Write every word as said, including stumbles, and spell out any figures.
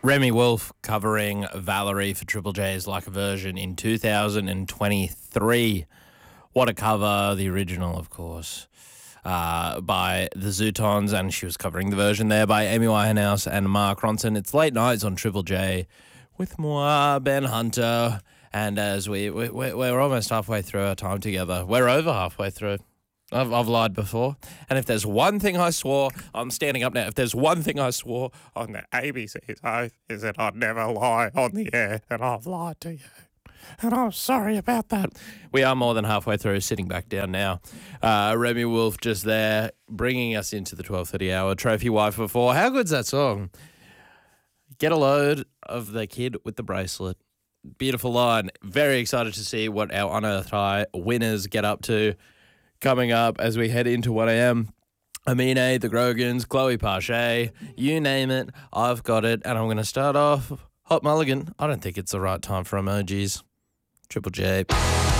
Remy Wolf covering Valerie for Triple J's Like a Version in two thousand twenty-three. What a cover, the original, of course, uh, by the Zootons, and she was covering the version there by Amy Winehouse and Mark Ronson. It's late nights on Triple J with moi, Ben Hunter, and as we, we we're almost halfway through our time together. We're over halfway through. I've, I've lied before. And if there's one thing I swore, I'm standing up now. If there's one thing I swore on the A B C's oath, is that I'd never lie on the air, and I've lied to you. And I'm sorry about that. We are more than halfway through, sitting back down now. Uh, Remy Wolf just there, bringing us into the twelve thirty hour. Trophy Wife before. How good's that song? Get a load of the kid with the bracelet. Beautiful line. Very excited to see what our Unearthed High winners get up to. Coming up as we head into one a.m. Amine, the Grogans, Chloe Pache, you name it, I've got it. And I'm going to start off Hot Mulligan. I don't think it's the right time for emojis. Triple J.